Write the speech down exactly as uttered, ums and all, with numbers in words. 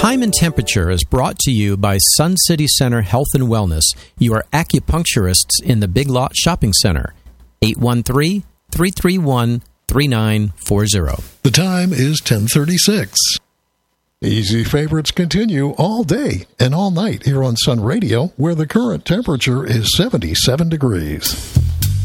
Time and Temperature is brought to you by Sun City Center Health and Wellness, your acupuncturists in the Big Lot Shopping Center. eight one three, three three one, three nine four zero. The time is ten thirty-six. Easy favorites continue all day and all night here on Sun Radio, where the current temperature is seventy-seven degrees.